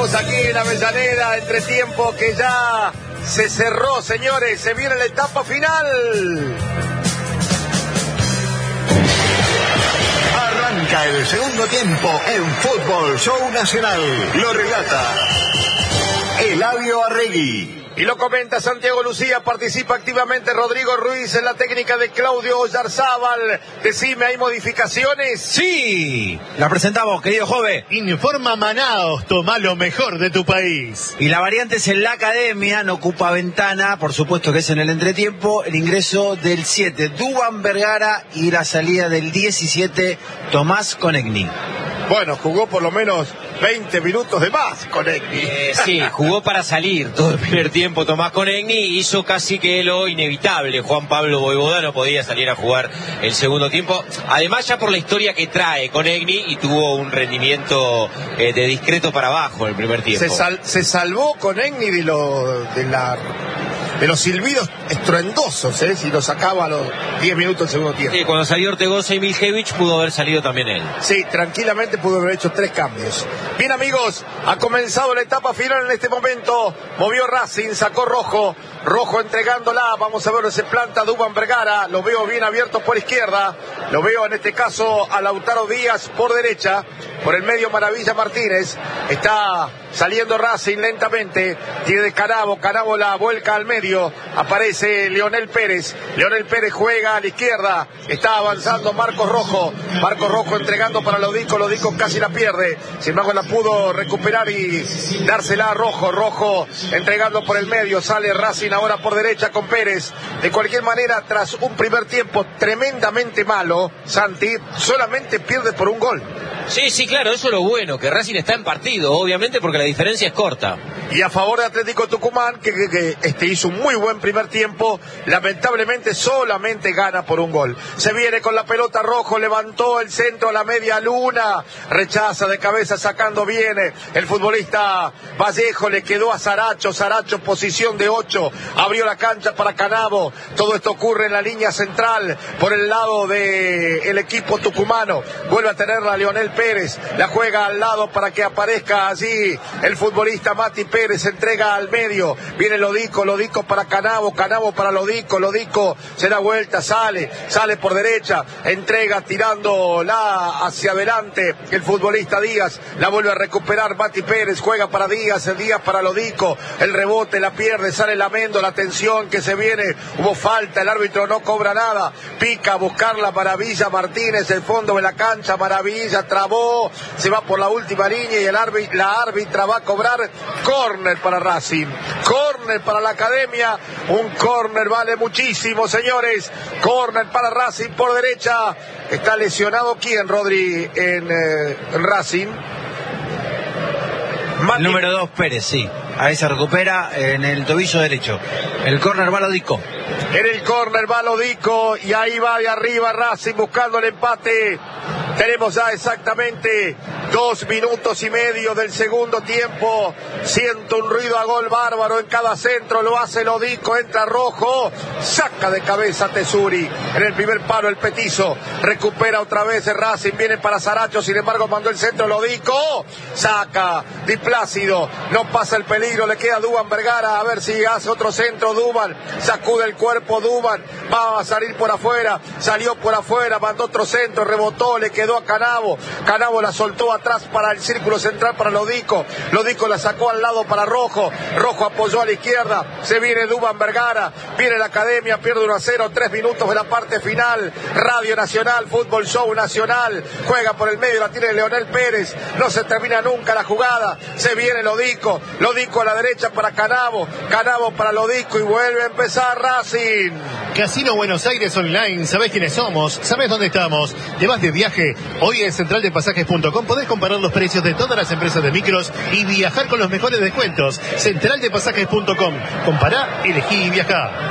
Estamos aquí en Avellaneda, entretiempo que ya se cerró, señores. Se viene la etapa final. Arranca el segundo tiempo en Fútbol Show Nacional. Lo relata Eladio Arregui. Y lo comenta Santiago Lucía, participa activamente Rodrigo Ruiz en la técnica de Claudio Oyarzábal. Decime, ¿hay modificaciones? Sí, la presentamos, querido Jove. Informa Manaos, toma lo mejor de tu país. Y la variante es en la academia, no ocupa ventana, por supuesto que es en el entretiempo. El ingreso del 7, Duván Vergara, y la salida del 17, Tomás Konechny. Bueno, jugó por lo menos 20 minutos de más Konechny. Sí, jugó para salir todo el primer tiempo Tomás Konechny, hizo casi que lo inevitable. Juan Pablo Voivoda no podía salir a jugar el segundo tiempo. Además, ya por la historia que trae Konechny, y tuvo un rendimiento de discreto para abajo en el primer tiempo. Se salvó Konechny de los silbidos estruendosos, si lo sacaba a los 10 minutos del segundo tiempo. Sí, cuando salió Ortegoza y Miljevic pudo haber salido también él. Sí, tranquilamente pudo haber hecho 3 cambios. Bien, amigos, ha comenzado la etapa final en este momento. Movió Racing, sacó Rojo entregándola. Vamos a ver, se planta Duván Vergara. Lo veo bien abierto por izquierda. Lo veo en este caso a Lautaro Díaz por derecha. Por el medio Maravilla Martínez. Está saliendo Racing lentamente. Tiene Canavo la vuelca al medio. Aparece Leonel Pérez. Leonel Pérez juega a la izquierda. Está avanzando Marcos Rojo entregando para Lodico casi la pierde. Sin embargo la pudo recuperar y dársela a Rojo entregando por el medio. Sale Racing ahora por derecha con Pérez. De cualquier manera, tras un primer tiempo tremendamente malo, Santi solamente pierde por un gol. Sí, claro, eso es lo bueno, que Racing está en partido, obviamente, porque la diferencia es corta. Y a favor de Atlético Tucumán, que hizo un muy buen primer tiempo, lamentablemente solamente gana por un gol. Se viene con la pelota Rojo, levantó el centro a la media luna, rechaza de cabeza sacando bien el futbolista Vallejo, le quedó a Saracho posición de 8, abrió la cancha para Canavo. Todo esto ocurre en la línea central, por el lado del equipo tucumano. Vuelve a tenerla Leonel Pérez, la juega al lado para que aparezca allí el futbolista Mati Pérez, entrega al medio, viene Lodico para Canavo para Lodico se da vuelta, sale por derecha, entrega tirándola hacia adelante el futbolista Díaz, la vuelve a recuperar Mati Pérez, juega para Díaz para Lodico, el rebote la pierde, sale Lamendo, la tensión que se viene, hubo falta, el árbitro no cobra nada, pica a buscar la Maravilla Martínez, el fondo de la cancha, Maravilla trabó, se va por la última línea y la árbitra va a cobrar córner para Racing, córner para la academia, un córner vale muchísimo, señores, córner para Racing por derecha. Está lesionado ¿quién, Rodri, en Racing? El número 2, Pérez, sí. Ahí se recupera en el tobillo derecho. El córner va Lodico. En el córner va Lodico y ahí va de arriba Racing buscando el empate. Tenemos ya exactamente 2 minutos y medio del segundo tiempo. Siento un ruido a gol bárbaro en cada centro. Lo hace Lodico, entra Rojo, saca de cabeza Tesuri. En el primer palo el petizo. Recupera otra vez el Racing. Viene para Saracho, sin embargo mandó el centro Lodico. Saca Di Plácido. No pasa el peligro. Le queda Duván Vergara. A ver si hace otro centro Duván. Sacude el cuerpo Duván. Va a salir por afuera. Salió por afuera. Mandó otro centro. Rebotó. Le quedó a Canavo. Canavo la soltó atrás para el círculo central para Lodico. Lodico la sacó al lado para Rojo. Rojo apoyó a la izquierda. Se viene Duván Vergara. Viene la academia. Pierde 1-0. 3 minutos de la parte final. Radio Nacional. Fútbol Show Nacional. Juega por el medio. La tiene Leonel Pérez. No se termina nunca la jugada. Se viene Lodico. Lodico a la derecha para Canavo. Canavo para Lodico. Y vuelve a empezar Racing. Casino Buenos Aires Online. ¿Sabés quiénes somos? ¿Sabés dónde estamos? ¿Te vas de viaje? Hoy en centraldepasajes.com podés comparar los precios de todas las empresas de micros y viajar con los mejores descuentos. Centraldepasajes.com. Compará, elegí y viajá.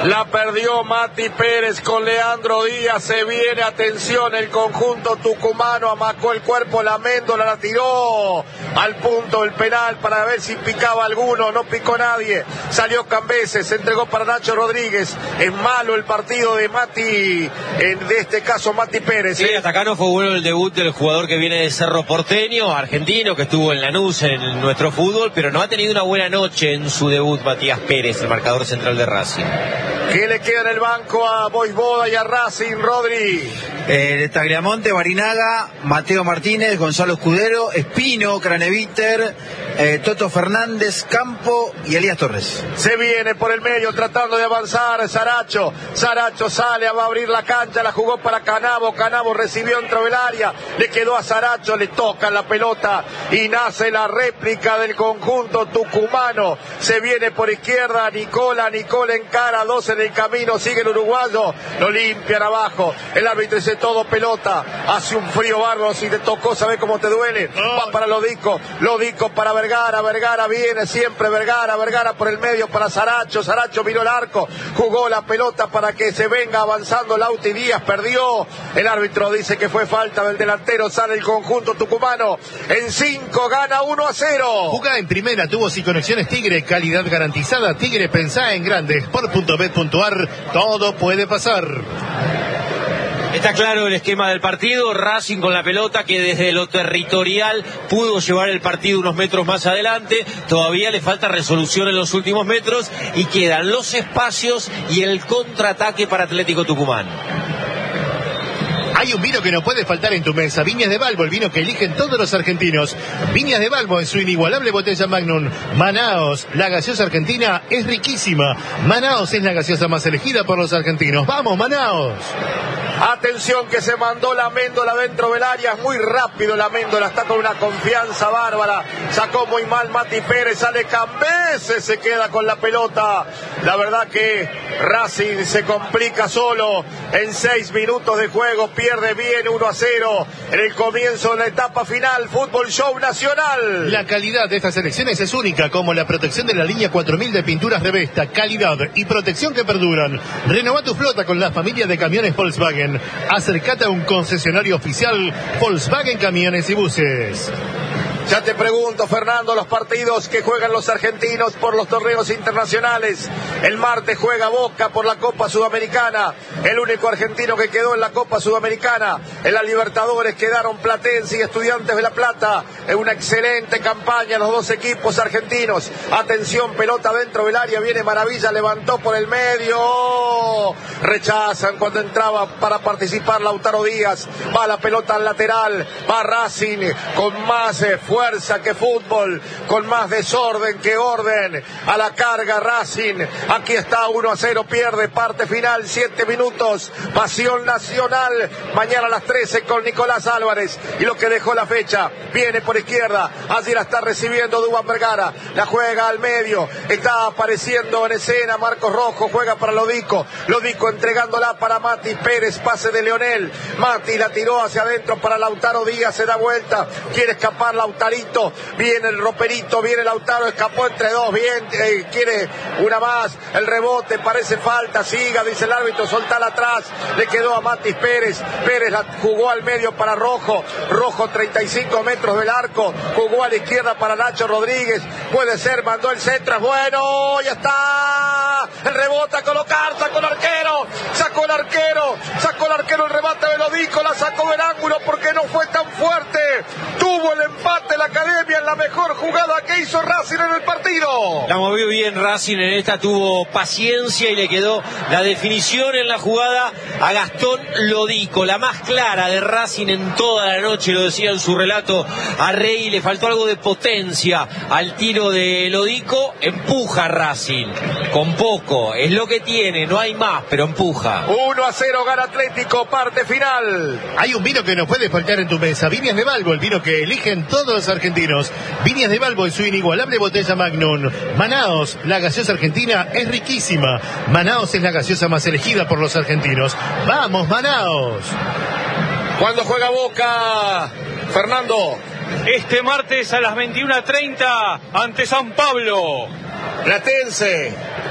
La perdió Mati Pérez con Leandro Díaz. Se viene, atención, el conjunto tucumano. Amacó el cuerpo, la Méndola la tiró al punto del penal para ver si picaba alguno. No picó nadie. Salió Cambeses, se entregó para Nacho Rodríguez. Es malo el partido de Mati, de este caso Mati Pérez. Sí, hasta acá no fue bueno el debut del jugador que viene de Cerro Porteño, argentino, que estuvo en Lanús en nuestro fútbol, pero no ha tenido una buena noche en su debut Matías Pérez, el marcador central de Racing. ¿Qué le queda en el banco a Boisboda y a Racing, Rodri? Tagliamonte, Barinaga, Mateo Martínez, Gonzalo Escudero, Espino, Craneviter, Toto Fernández, Campo y Elías Torres. Se viene por el medio tratando de avanzar Saracho. Saracho sale, va a abrir la cancha, la jugó para Canavo. Canavo recibió dentro del área, le quedó a Saracho, le toca la pelota y nace la réplica del conjunto tucumano. Se viene por izquierda Nicola encara, 2 en el camino, sigue el uruguayo, lo limpian abajo. El árbitro dice todo pelota, hace un frío bárbaro, si te tocó, ¿sabes cómo te duele? Va para Lodico para Vergara viene siempre Vergara por el medio para Saracho miró el arco, jugó la pelota para que se venga avanzando Lauti Díaz, perdió, el árbitro dice que fue falta del delantero, sale el conjunto tucumano, en 5 gana 1-0. Jugá en primera, tubos y conexiones Tigre, calidad garantizada. Tigre, pensá en grande, sport.bet.ar, todo puede pasar. Está claro el esquema del partido, Racing con la pelota que desde lo territorial pudo llevar el partido unos metros más adelante, todavía le falta resolución en los últimos metros y quedan los espacios y el contraataque para Atlético Tucumán. Hay un vino que no puede faltar en tu mesa, Viñas de Balbo, el vino que eligen todos los argentinos. Viñas de Balbo en su inigualable botella Magnum. Manaos, la gaseosa argentina es riquísima. Manaos es la gaseosa más elegida por los argentinos. ¡Vamos, Manaos! Atención que se mandó la Méndola dentro del área, muy rápido la Méndola, está con una confianza bárbara, sacó muy mal Mati Pérez, sale Cambeses, se queda con la pelota. La verdad que Racing se complica solo en 6 minutos de juego, pierde bien 1-0 en el comienzo de la etapa final. Fútbol Show Nacional. La calidad de estas elecciones es única, como la protección de la línea 4000 de pinturas Revesta, calidad y protección que perduran. Renova tu flota con la familia de camiones Volkswagen. Acércate a un concesionario oficial Volkswagen Camiones y Buses. Ya te pregunto, Fernando, los partidos que juegan los argentinos por los torneos internacionales. El martes juega Boca por la Copa Sudamericana, el único argentino que quedó en la Copa Sudamericana. En la Libertadores quedaron Platense y Estudiantes de La Plata. Es una excelente campaña los dos equipos argentinos. Atención, pelota dentro del área, viene Maravilla, levantó por el medio. Rechazan cuando entraba para participar Lautaro Díaz. Va la pelota al lateral, va Racing con más fuerza que fútbol, con más desorden que orden. A la carga Racing, aquí está 1-0, pierde, parte final, 7 minutos, Pasión Nacional, mañana a las 13 con Nicolás Álvarez, y lo que dejó la fecha, viene por izquierda, allí la está recibiendo Duván Vergara, la juega al medio, está apareciendo en escena Marcos Rojo, juega para Lodico entregándola para Mati Pérez, pase de Leonel, Mati la tiró hacia adentro para Lautaro Díaz, se da vuelta, quiere escapar Lautarito, viene el roperito, viene Lautaro, escapó entre dos, bien, quiere una más, el rebote, parece falta, siga, dice el árbitro, soltala atrás, le quedó a Mati Pérez, Pérez la jugó al medio para Rojo, 35 metros del arco, jugó a la izquierda para Nacho Rodríguez, puede ser, mandó el centro, es bueno, ya está, el rebote a colocar, sacó el arquero, el remate de Lodico, la sacó del ángulo porque no fue tan fuerte, tuvo el empate la Academia en la mejor jugada que hizo Racing en el partido. La movió bien Racing en esta, tuvo paciencia y le quedó la definición en la jugada a Gastón Lodico, la más clara de Racing en toda la noche, lo decía en su relato a Rey, le faltó algo de potencia al tiro de Lodico, empuja Racing, con poco, es lo que tiene, no hay más, pero empuja. 1-0 gana Atlético, parte final. Hay un vino que no puede faltar en tu mesa, Viñas de Balbo, el vino que eligen todos los argentinos. Viñas de Balbo en su inigualable botella Magnum. Manaos, la gaseosa argentina es riquísima. Manaos es la gaseosa más elegida por los argentinos. ¡Vamos, Manaos! ¿Cuándo juega Boca, Fernando? Este martes a las 21:30 ante San Pablo. Platense,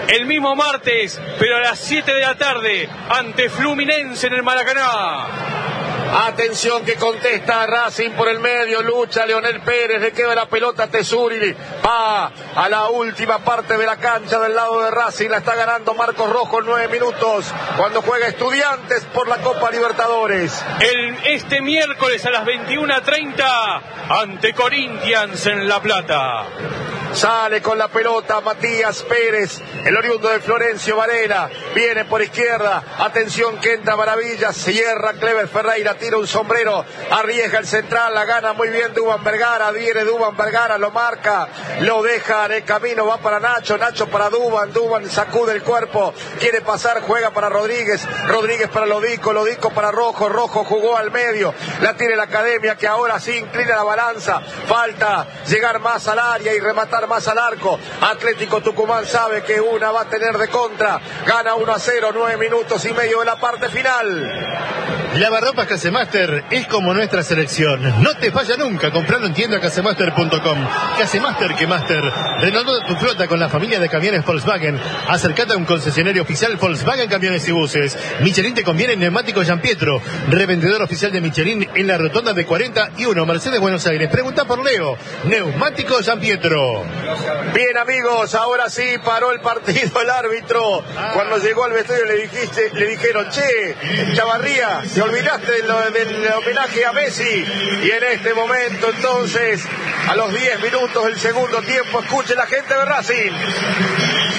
el mismo martes, pero a las 7 de la tarde, ante Fluminense en el Maracaná. Atención que contesta Racing por el medio, lucha Leonel Pérez, le queda la pelota a Tesuri, va a la última parte de la cancha del lado de Racing, la está ganando Marcos Rojo en 9 minutos, cuando juega Estudiantes por la Copa Libertadores. Este miércoles a las 21:30, ante Corinthians en La Plata. Sale con la pelota Matías Pérez, el oriundo de Florencio Varela, viene por izquierda, atención que entra Maravilla, cierra Clever Ferreira, tira un sombrero, arriesga el central, la gana muy bien Duván Vergara, viene Duván Vergara, lo marca, lo deja en el camino, va para Nacho, Nacho para Duván, Duván sacude el cuerpo, quiere pasar, juega para Rodríguez, Rodríguez para Lodico, Lodico para Rojo, Rojo jugó al medio, la tiene la Academia que ahora sí inclina la balanza, falta llegar más al área y rematar más al arco. Atlético Tucumán sabe que una va a tener de contra, gana 1-0, 9 minutos y medio de la parte final. Lavarropas Casemaster es como nuestra selección. No te falla nunca comprando en tienda casemaster.com. Casemaster que Master. Renovando tu flota con la familia de camiones Volkswagen. Acércate a un concesionario oficial Volkswagen Camiones y Buses. Michelin te conviene en neumáticos Gianpietro. Revendedor oficial de Michelin en la rotonda de 41 Mercedes Buenos Aires. Pregunta por Leo. Neumáticos Gianpietro. Bien amigos, ahora sí paró el partido el árbitro. Cuando llegó al vestuario le dijeron, che, Chavarría, te olvidaste del homenaje a Messi. Y en este momento entonces, a los 10 minutos del segundo tiempo, escuche la gente de Racing.